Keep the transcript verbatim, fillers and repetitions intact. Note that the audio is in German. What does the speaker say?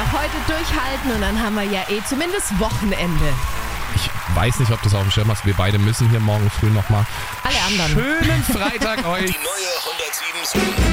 noch heute durchhalten und dann haben wir ja eh zumindest Wochenende. Ich weiß nicht, ob du es auf dem Schirm hast. Wir beide müssen hier morgen früh nochmal. Alle anderen. Schönen Freitag euch. Die neue hundertsieben